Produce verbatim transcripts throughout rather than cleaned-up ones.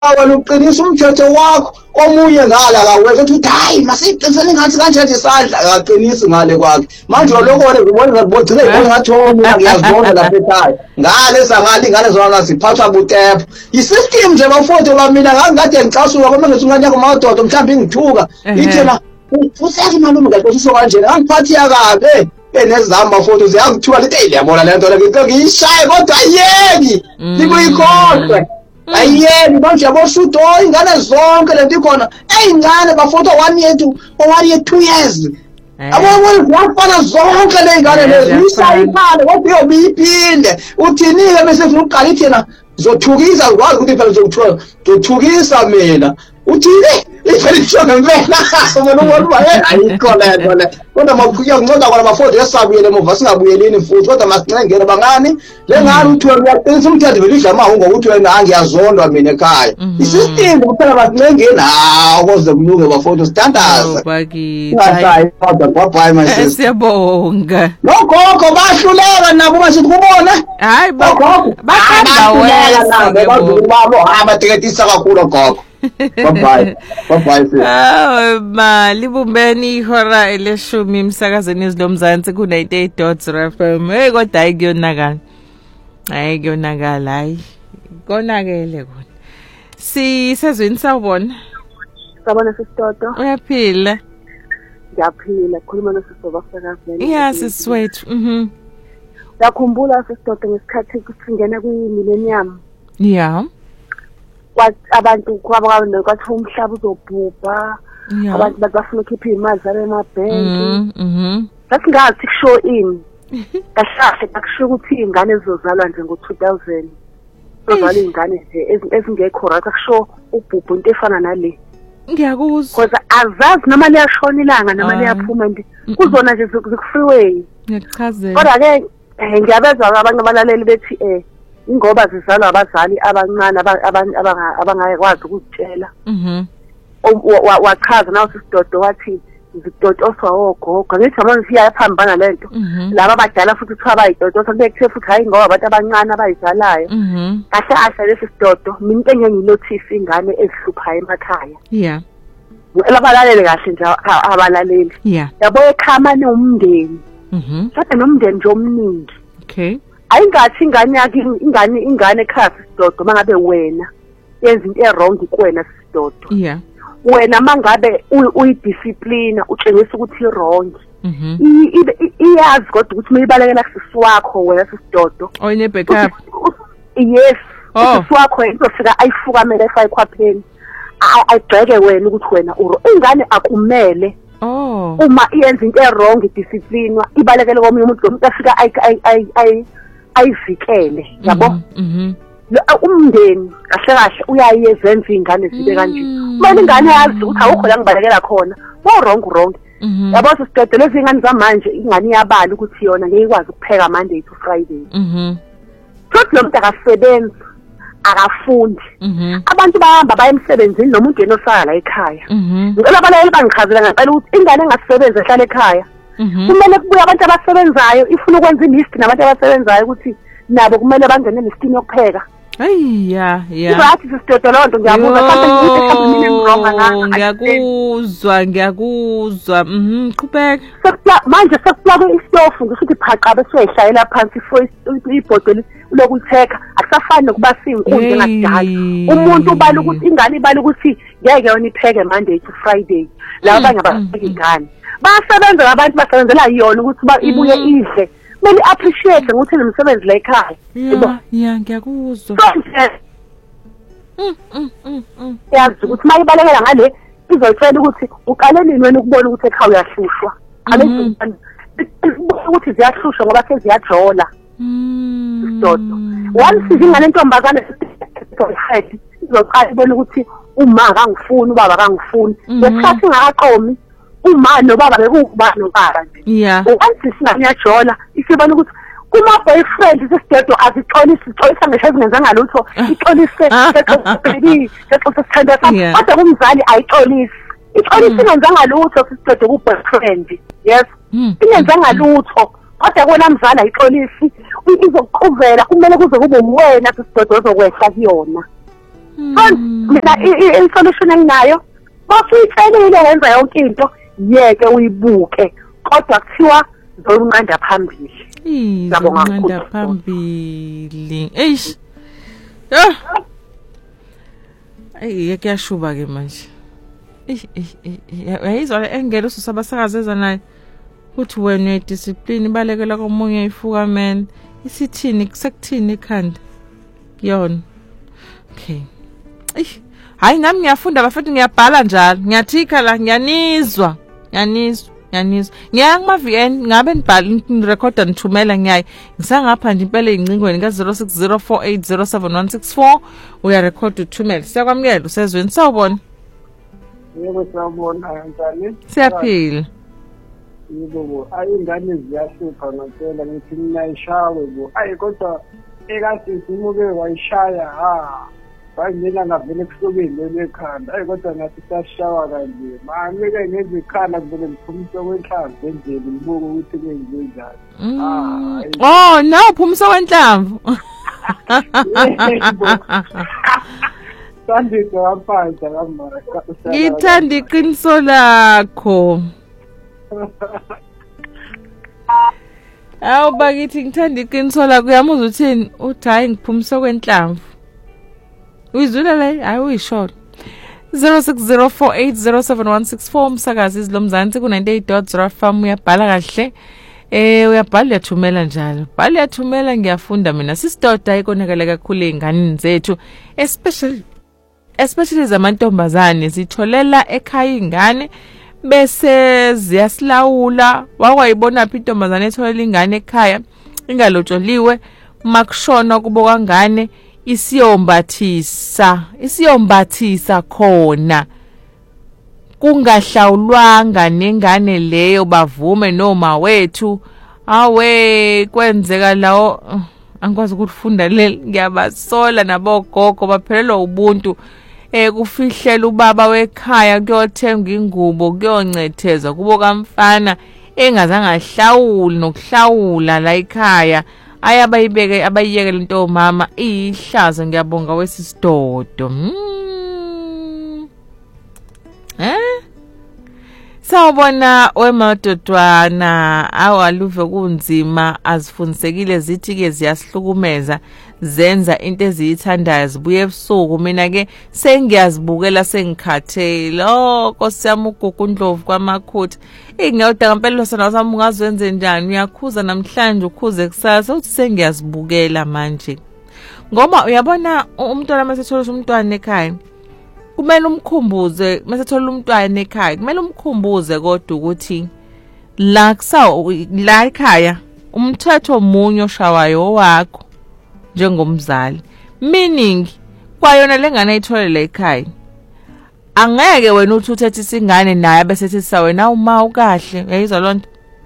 wena uqinisa umthetho wakho omunye ngala kawenza uthi hayi masiqinisele ngathi kanje isandla akaqinisi ngale kwakhe manje lokho wena ngibona ngibogcine ngibona ngathi mina ngiyazibona lapha ekhaya ngale sangale ingane zona ziphathwa butepo isystem nje bafowethu bamina ngangikade ngicasuka ngoba ngesungane yakho madoda mhlawumbe ngithuka ithena useke malume ngaqoshiso kanjena angiphathi yakabe enezamba photo ziyangithuka lithi eyiyabona lento le ngiyishaye kodwa ayeki ngikuyikhohlwe ayeni manje yaboshuto ingane zonke lento ikhona eyingane bafotho one year to one year two years abona ziyafana zonke le ingane lezi isayiphala kodwa yobiyiphinde uthinike bese ufuna uqala ithena zothukisa ukwazi ukuthi phela zokuthola zothukisa mina uthini iphela ngempela ubona ubona yena ayikho lento le kodwa makuya nginceda kwana bafowethu yesabuyele emuva singabuyelini futhi kodwa masincengele bangani lengani uthi wena uyaqinisa umthetho vele idlama ngokuthi wena angiyazondwa mina ekhaya isystem kuphela basincengeni hawo koze kunuke bafowethu standards bakithi bye manje siyabonga nogogo bahluleka nabo basithi kubona hayi bakhamba wena bazukubabo abateketisa kakhulu gogo bye bye bye ah mali bumbeni ihora eleshumi emsakazweni izilomzansi ku ninety-eight point zero F M hey kodwa ayikuyonakala ayikuyonakala hayi konakele kona sisezweni sawubona sabona sisitoto uyaphila ngiyaphila khuluma nosisiba sasazweni yeah siswethu mhm yakhumbula sisitoto ngesikhathi kusingena kwi-millennium yeah kwathi abantu kwabakho kwathi umhlaba uzobhubha abantu bafuna ukhipha imali zabo emabhenki mhm sasingathi kushow in kahle akusho ukuthi ingane ezozalwa nje ngo two thousand zozalwa ingane nje ezingekho right akusho ubhubhu into efana nale ngiyakuzwa because azazi noma liyashona ilanga noma liyaphuma nje kuzona nje zikufreeway ngiyakuchazela kodwa ke ngiyabezwa abantu abalaleli bethi eh ingoba zizalwa abazali abancane abangakwazi ukuzitshela mhm wachaza nawo sisidodo wathi izidodoswa ogogo ngithi manje siyaphambana lento laba abadala futhi kuthiwa bayidodosa bekuthe futhi hayi ngoba abantu abancane abayizalayo kahle kahle lesi sidodo mina into engiyilothisa ingane ezihluphayo emakhaya yeah elabalalele kahle nje abalaleli yeah yabo ekhama nomndeni mhm kodwa nomndeni nje omningi okay ayingathi ingane yakhe ingane ingane ekhaya sidodo mangabe wena yenza into errong kuwena sidodo yeah wena mangabe uyidiscipline utshengisa ukuthi wrong mhm iyazi kodwa ukuthi mayibalekela kusisi wakho wena sidodo oyine backup yes kusisi wakho izofika ayifukamela efayikhwapheni ayigceke wena ukuthi wena uro ingane akumele oh uma iyenza into errong idiscipline ibalekele komunye umuntu lo muntu afika ay ayivikele yabo mhm umndeni kahle kahle uyayiyenza ingane zibe kanje kumele ingane yazi ukuthi awukho la ngibalekela khona wo wrong wrong yabo sisiqede lezi ingane zamanje ingane iyabala ukuthi yona ngeke ikwazi ukupheka Monday to Friday mhm futhi lo muntu akasebenzi akafundi abantu bahamba baye emsebenzini nomuntu enosala la ekhaya ngicela abalaleli bangichazela ngicela ukuthi ingane engasebenzi ehlala ekhaya kumele kubuye abantu abasebenzayo ifuna ukwenza ilist nabantu abasebenzayo ukuthi nabo kumele bangene neskin yokupheka hayi ya ya ngathi sisidodo lonto ngiyabuza mhlawumbe ngithi mhlawumbe mina ngirong ngaka ngiyakuzwa ngiyakuzwa mhm qhubeka manje sesiplaka istofu ngisho ukuthi phaqa bese uyayishayela phansi for ibhodwe lokutheka akusafani nokuba sinkundla ngakudala umuntu ubala ukuthi ingane ibala ukuthi ngeke yona ipheke Monday to Friday laba abanye abapheki ingane basebenza abantu basebenzela yona ukuthi ibuye idle kumele appreciate ukuthi nomsebenzi la ekhaya yeah yeah ngiyakuzwa mm mm mm yazi ukuthi mayibalekela ngale izotshela ukuthi uqale nini wena ukubona ukuthi ekhaya uyahlushwa alethi ukuthi ziyahlushwa ngoba seziyajola sidodo once izingane entombazane sizohide izoqala ibona ukuthi uma akangifuni ubaba akangifuni lesikhathi ngaqomi uma nobaba bekuba nobaba nje yeah once singanyajola isibona ukuthi kuma boyfriend sesidodo azixolisi ixolisa ngisho ezingenzanga lutho ixolise baby sexoxa sithanda sakhe kodwa kumzali ayixolisi ixolisi ingenzanga lutho sesidodo ku boyfriend yes ingenzanga lutho kodwa kona mzali ayixolisi izokuqhubela kumele kuze kube uwena sesidodo ozokwehla kuyona mina i-solution enginayo basuyitshelile wenza yonke into yeke uyibuke kodwa kuthiwa zolunqanda phambili. Ngiyabonga kakhulu phambili. Eish. Ah. Ay yakuyashuba ke manje. Eish ayizwa engelo usabasakazeza naye. Uthi wena discipline ibalekela komunye ifuka man. Isithini kusekuthini ekhanda. Yona. Okay. Eish. Hayi nami ngiyafunda bafethu ngiyabhala njalo. Ngiyathika la ngiyanizwa. Ngiyanizwa. Ngiyanizwa. Ngiya kuma V N ngabe nibhala nirecorda nithumela ngiyayi. Ngisangapha nje impela ingcingweni ka zero six zero four eight zero seven one six four uya record uthumela. Siyakwamukela usezweni sawubona. Yebo sawubona njani? Siyaphila. Yebo ayingane ziyahlupha ngempela ngithi mina ishawe bo. Ayi kodwa ekade simuke wayishaya ha. Bayimela ngavele kusukile lekhanda. Ayi kodwa ngathi sashawa kanje. Manje ngenze ikhala kubele ngiphumiso kwenhlamvu endlini ngibuka ukuthi kwenze njani. Ah. Oh, naw phumisa kwenhlamvu. Sandise waphansi kamara. Ngithanda iqiniso lakho. Awu bakithi ngithanda iqiniso lakho uyamuzwa uthini? Uthi hayi ngiphumisa kwenhlamvu. Uyizwile le? Hayi uyishona. zero six zero four eight zero seven one six four umsakazi izilomzansi ku ninety-eight point zero F M uyabhala kahle. Eh uyabhala uyathumela njalo. Bhala uyathumela ngiyafunda mina. Sisidoda ikonakala kakhulu einganini zethu especially especially zamantombazane zitholela ekhaya ingane bese ziyasilawula. Wakwayibona phi intombazane etholela ingane ekhaya ingalotsholiwe makushona kubo kangane isiyombathisa isiyombathisa khona kungahlawulwanga nengane leyo bavume noma wethu awe kwenzeka lawo angikwazi ukufunda le ngiyabasola nabogogo baphelelwa ubuntu eh kufihlela ubaba wekhaya kuyothenga ingubo kuyoncetheza kubo kamfana engazange ahlawule nokuhlawula la ekhaya ayabayibeke abayiyeke lento mama ihlazo ngiyabonga wesisidodo. Mm. Eh? Sawubona wemadodwana awaluve kunzima azifundisekile zithi ke ziyasihlukumeza zenza into eziyithandayo zibuye ebusuku mina ke sengiyazibukela sengikhathele oh Nkosi yami ugugu uNdlovu kwamakhuthi ingiyodwa ngempela sona sami ungazenze njani uyakhuza namhlanje ukhuze kusasa uthi sengiyazibukela manje ngoba uyabona umntwana masethola umntwana ekhaya kumele umkhumbuze masethola umntwana ekhaya kumele umkhumbuze kodwa ukuthi la kusawo la ekhaya umthetho omunye oshawayo wakho njengomzali meaning kwayona lengane ayitholela ekhaya angeke wena uthi uthethe isingane naye bese sithi wena uma ukahle uyayizwa lonto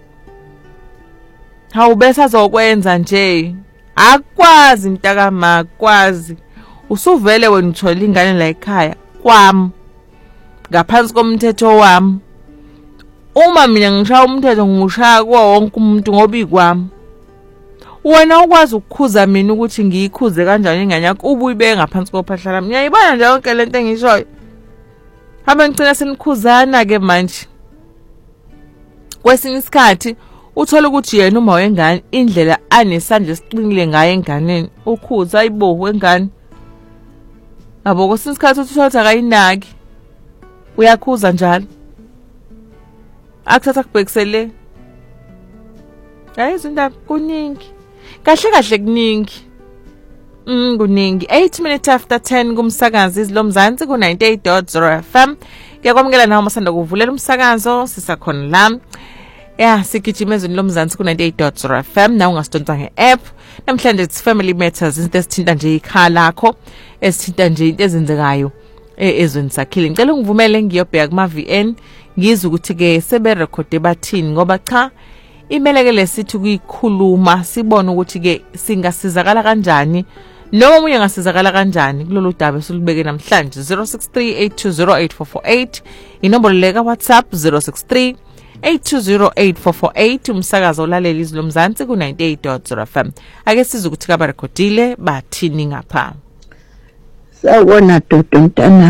hawu bese azokwenza nje akwazi mntaka makwazi usuvele wena uthola ingane la ekhaya kwami ngaphansi komthetho wami uma mina ngishaya umthetho ngishaya kwa wonke umuntu ngoba ikwami wena ukwazi ukukhuza mina ukuthi ngiyikhuze kanjani ingane yakho ubuyibeke ngaphansi kophahla lami ngiyayibona nje yonke lento engishoyo hamba ngicela senikhuzana ke manje kwesinye isikhathi uthola ukuthi yena uma wengane indlela anesandla esiqinile ngayo enganeni ukhuza ayibo wengane abo kwesinye isikhathi uthola akayinaki uyakhuza njalo akuthatha kubhekisele hayi izindaba kuningi kahle kahle kuningi mm kuningi eight minutes after ten kumsakazi izilomzansi ku ninety-eight point zero F M ngiyakwamukela nawe masanda kuvulela umsakazo sisakhona la yeah sigijima ezweni lomzansi ku ninety-eight point zero F M na ungasidonsa nge-app namhlanje it's family matters izinto esithinta nje ikhala lakho esithinta nje into ezenzekayo ezweni sakhile ngicela ngivumele ngiyobheka kuma V N ngizwe ukuthi ke sebe record bathini ngoba cha imeleke lesithi kuyikhuluma sibone ukuthi ke singasizakala kanjani noma umunye ngasizakala kanjani kulolu daba esilubeke namhlanje zero six three eight two zero eight four four eight inombolo leka WhatsApp zero six three eight two zero eight four four eight umsakazo olalela izilomzansi ku ninety-eight point zero F M ake siza ukuthi ka ba recordile bathini ngapha Sawubona Dodo mntana.